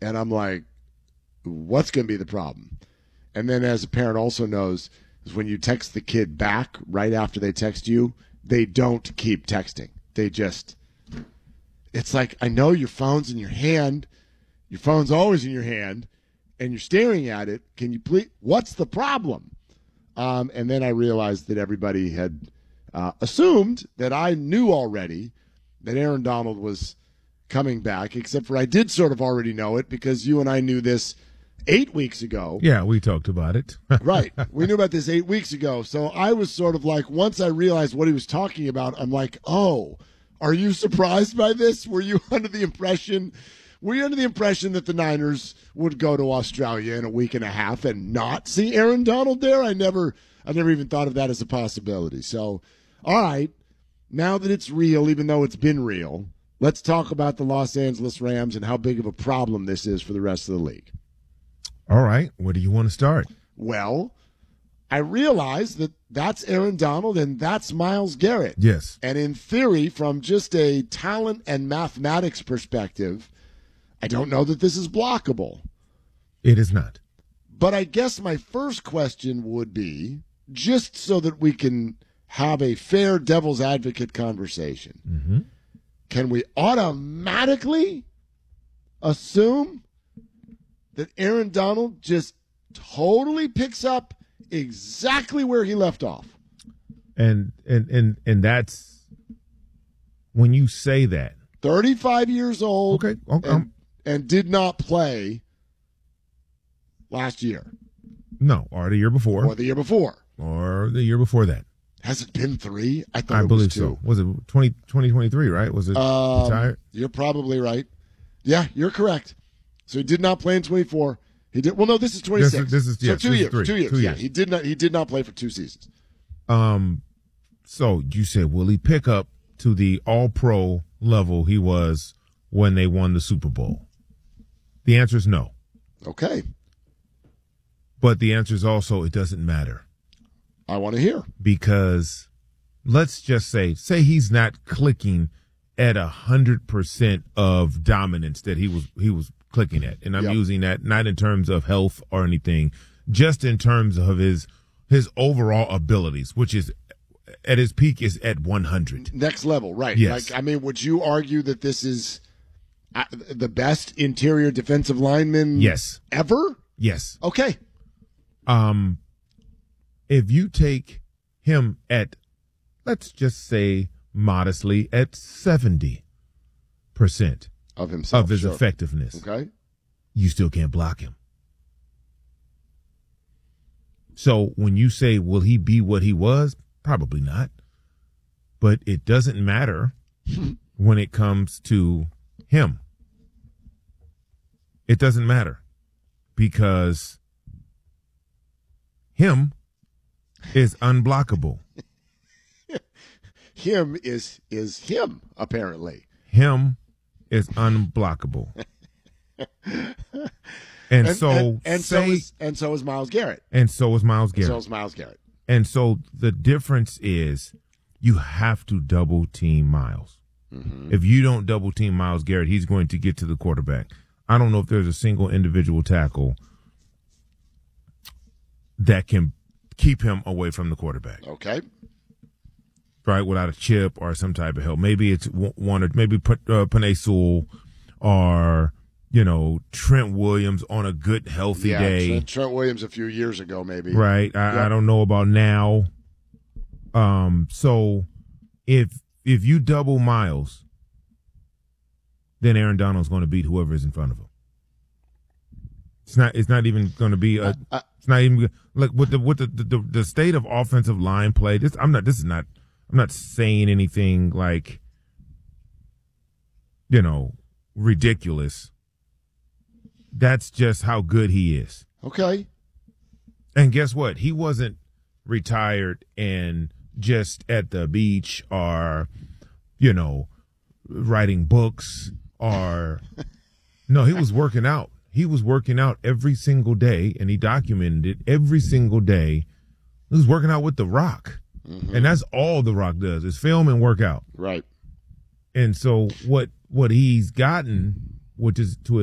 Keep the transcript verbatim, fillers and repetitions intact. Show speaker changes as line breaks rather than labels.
And I'm like, what's going to be the problem? And then as a parent also knows, is when you text the kid back right after they text you, they don't keep texting. They just, it's like, I know your phone's in your hand. Your phone's always in your hand, and you're staring at it. Can you please, what's the problem? Um, and then I realized that everybody had uh, assumed that I knew already that Aaron Donald was coming back, except for I did sort of already know it because you and I knew this eight weeks ago.
Yeah, we talked about it.
Right. We knew about this eight weeks ago. So I was sort of like, once I realized what he was talking about, I'm like, oh, are you surprised by this? Were you under the impression, were you under the impression that the Niners would go to Australia in a week and a half and not see Aaron Donald there? I never, I never even thought of that as a possibility. So, all right, now that it's real, even though it's been real, let's talk about the Los Angeles Rams and how big of a problem this is for the rest of the league.
All right. Where do you want to start?
Well, I realize that that's Aaron Donald and that's Myles Garrett.
Yes.
And in theory, from just a talent and mathematics perspective, I don't know that this is blockable.
It is not.
But I guess my first question would be, just so that we can have a fair devil's advocate conversation,
Mm-hmm.
can we automatically assume that Aaron Donald just totally picks up exactly where he left off?
And and and and that's when you say that.
thirty-five years old.
Okay. okay.
And, and did not play last year.
No, or the year before.
Or the year before.
Or the year before that.
Has it been three? I thought
I
it
believe
was two.
so. Was it twenty twenty-three, right? Was it
Um,
retired?
You're probably right. Yeah, you're correct. So he did not play in twenty-four. He did. Well, no, this is twenty-six.
This is- this is- yes,
so two
this is
years.
three.
Two years.
Two
yeah,
years.
he did not. He did not play for two seasons.
Um, so you said, will he pick up to the all-pro level he was when they won the Super Bowl? The answer is no.
Okay,
But the answer is also it doesn't matter
I want to hear.
because let's just say, say he's not clicking at a hundred percent of dominance that he was he was clicking at, and I'm
Yep.
using that not in terms of health or anything, just in terms of his his overall abilities, which is at his peak is at one hundred.
Next level, right?
Yes.
Like, I mean, would you argue that this is uh, the best interior defensive lineman?
Yes.
Ever?
Yes.
Okay.
Um, if you take him at, let's just say modestly, at seventy percent
Of himself.
of his
sure.
effectiveness,
Okay.
you still can't block him. So when you say, will he be what he was? Probably not. But it doesn't matter when it comes to him. It doesn't matter because him is unblockable.
Him is is him, apparently.
Him is unblockable. And,
And
so
and, and
say,
so is and so is Myles Garrett.
and so is Myles
And
Garrett.
so is Myles Garrett.
And so the difference is you have to double team Myles.
Mm-hmm.
If you don't double team Myles Garrett, he's going to get to the quarterback. I don't know if there's a single individual tackle that can keep him away from the quarterback,
Okay.
right? Without a chip or some type of help. Maybe it's one or maybe uh, Penei Sewell or, you know, Trent Williams on a good, healthy
yeah,
day.
Trent, Trent Williams a few years ago, maybe.
Right. I,
Yep.
I don't know about now. Um, so if if you double Myles, then Aaron Donald's going to beat whoever is in front of him. It's not. It's not even going to be a.
Uh, uh,
it's not even like with the with the, the the state of offensive line play. This I'm not. This is not. I'm not saying anything like, you know, ridiculous. That's just how good he is.
Okay.
And guess what? He wasn't retired and just at the beach or, you know, writing books or no, he was working out. He was working out every single day and he documented it every single day. He was working out with The Rock.
Mm-hmm.
And that's all The Rock does is film and work out.
Right.
And so what what he's gotten, which is to